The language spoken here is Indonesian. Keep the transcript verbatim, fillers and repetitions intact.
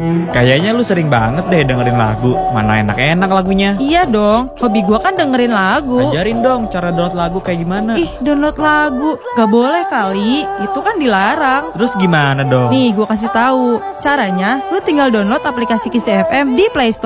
Kayaknya lu sering banget deh dengerin lagu. Mana enak-enak lagunya. Iya dong, hobi gua kan dengerin lagu. Ajarin dong cara download lagu kayak gimana. Ih, download lagu gak boleh kali, itu kan dilarang. Terus gimana dong? Nih, gua kasih tahu. Caranya, lu tinggal download aplikasi Kiss F M di Play Store.